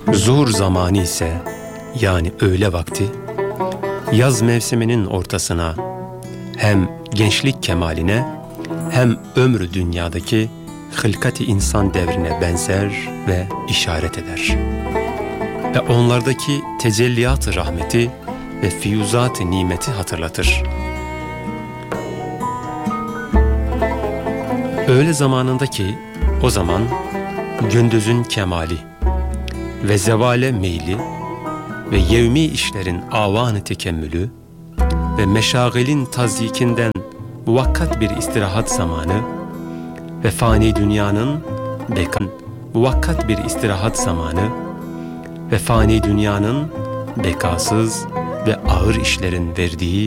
Zuhur zamanı ise, yani öğle vakti, yaz mevsiminin ortasına, hem gençlik kemaline hem ömrü dünyadaki hılkat-ı insan devrine benzer ve işaret eder. Ve onlardaki tecelliyat-ı rahmeti ve fiyuzat-ı nimeti hatırlatır. Öğle zamanındaki o zaman gündüzün kemali ve zevale meyli ve yevmi işlerin avan-ı tekemmülü ve meşagilin tazyikinden muvakkat bir istirahat zamanı ve fani dünyanın muvakkat bir istirahat zamanı ve fani dünyanın bekasız ve ağır işlerin verdiği